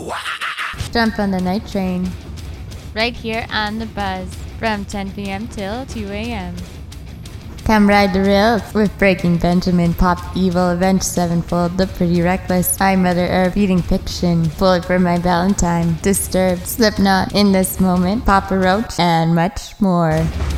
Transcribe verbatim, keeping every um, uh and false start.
Jump on the night train. Right here on The Buzz from ten p.m. till two a.m. Come ride the rails with Breaking Benjamin, Pop Evil, Avenged Sevenfold, The Pretty Reckless, I Mother Earth, Eating Fiction, Bullet for My Valentine, Disturbed, Slipknot, In This Moment, Papa Roach, and much more.